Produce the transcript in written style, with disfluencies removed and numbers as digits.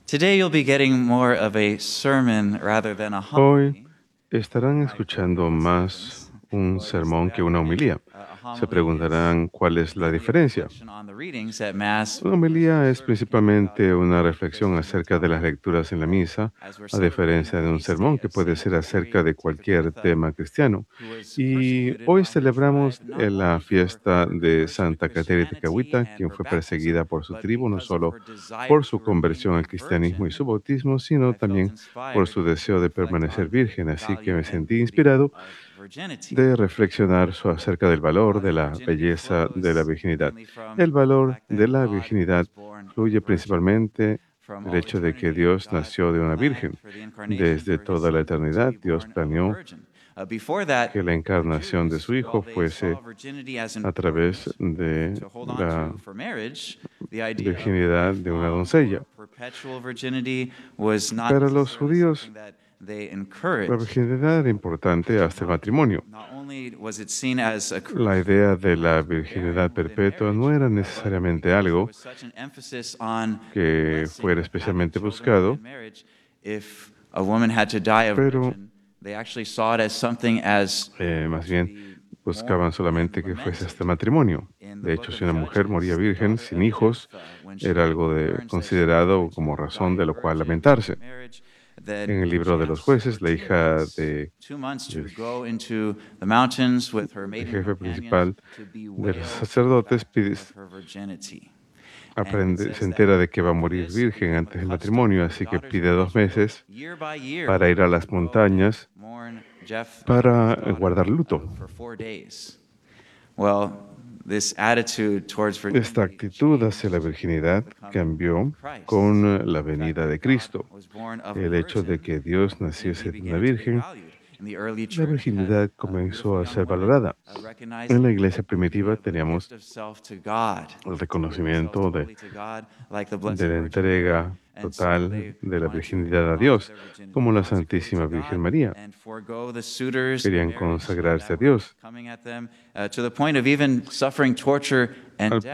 Today you'll be getting more of a sermon rather than a Hoy homily. estarán escuchando más un sermón que una homilía. A Se homily is preguntarán cuál es la mainly a diferencia. reflection on the readings at Mass, Una but we're so homilía es certain about principalmente una the reflexión Christian acerca de las time lecturas en la that misa, as we're a celebrating the diferencia de un feast day sermón que of puede Saint ser acerca de cualquier Tabitha, tema cristiano. who was Y persecuted hoy by her tribe celebramos not la only for fiesta her de conversion to Santa Caterina de Christianity Cahuita, and quien her fue baptism, perseguida por su but tribu, no because of solo her desire por su to remain conversión a al cristianismo y virgin. su bautismo, sino I felt también por inspired su to deseo de reflect permanecer on the virgen. Así que value me and sentí beauty inspirado of virginity. de reflexionar acerca del valor, de The la virginity belleza de la flows virginidad. mainly from El the valor fact de that la God virginidad was born of a fluye virgin. principalmente From del all hecho de que eternity, Dios God nació de una planned virgen. for the incarnation Desde for his toda la son to eternidad, be Dios born of a planeó virgin. Before that, que la the encarnación de Jews, su Hijo while they saw fuese virginity as a través important de to hold on la to for marriage, the idea of a virginidad de una lifelong or doncella. perpetual virginity was not Para los necessarily judíos, something that they la encouraged. virginidad era importante hasta el matrimonio. Not only was it seen as a La crucial idea de la act of virginidad bearing within perpetua no marriage, era but necesariamente because there algo was such an emphasis on que blessing fuera of having especialmente children buscado, within marriage, if a woman had to die a pero virgin, they actually saw it as something as más to bien be buscaban mourned and solamente que fuese lamented. hasta el matrimonio. In the De book hecho, si of una mujer moría Judges, the virgen, daughter sin of hijos, Jephthah, when era she algo learns that she was considerado going como to razón die de a lo cual virgin within lamentarse. marriage, then En el libro she de los has for jueces, la hija de, 2 months to del go into the mountains with her maiden jefe companions principal to de los bewail the sacerdotes, fact of her virginity. And it se says that entera de que va a after morir this, it virgen became a antes del custom matrimonio, for the así que daughters of pide 2 meses Israel, year by year, para ir a las to go and montañas mourn Jephthah, his para daughter, guardar luto. for 4 days. Well, this attitude towards Esta virginity actitud changed hacia la with virginidad the coming of cambió Christ. con la The fact venida de that God Cristo. was born of a El hecho de virgin que Dios maybe naciese de una began to be virgen, valued. In the early la church, you had virginidad comenzó beautiful a ser young women valorada. En recognizing la iglesia to primitiva give a teníamos gift of self to God, el to give themselves reconocimiento totally to God, like the de Blessed la Virgin Mary. entrega And so total they de la wanted to virginidad hold a on to Dios, their virginity, como la consecrated to Santísima Virgen God, María. and forego the suitors, the Querían marriage consagrarse that a were Dios. coming at them, to the point of even suffering torture and Al death.